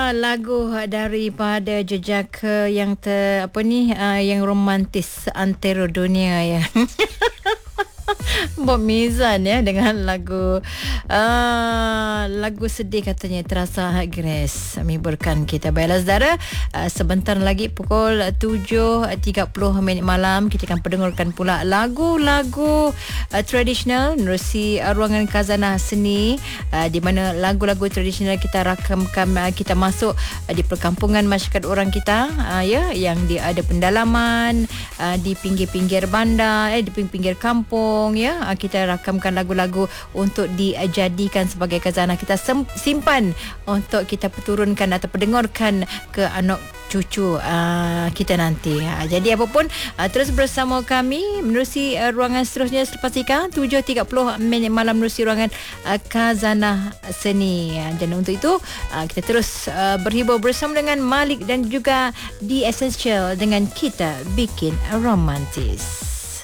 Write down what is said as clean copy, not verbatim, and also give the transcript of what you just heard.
Lagu daripada jejaka yang yang romantis antero dunia ya. Bob Mizan ya dengan lagu sedih katanya, terasa Grace menghiburkan kita. Baiklah saudara, sebentar lagi pukul 7.30 malam kita akan pendengarkan pula lagu-lagu tradisional menerusi ruangan khazanah seni, di mana lagu-lagu tradisional kita rakamkan, kita masuk di perkampungan masyarakat orang kita ya, yang ada pendalaman di pinggir-pinggir bandar, di pinggir kampung ya. Kita rakamkan lagu-lagu untuk dijadikan sebagai khazanah kita simpan untuk kita turunkan atau pendengarkan ke anak cucu kita nanti. Jadi apapun, terus bersama kami menerusi ruangan seterusnya selepas ikan 7.30 malam menerusi ruangan khazanah seni. Dan untuk itu kita terus berhibur bersama dengan Malik dan juga The Essential dengan Kita Bikin Romantis.